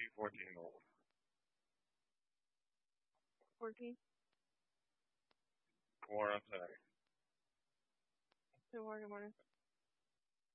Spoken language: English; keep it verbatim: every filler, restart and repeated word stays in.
fourteen old. fourteen. Four, I'm sorry. Two more, good morning.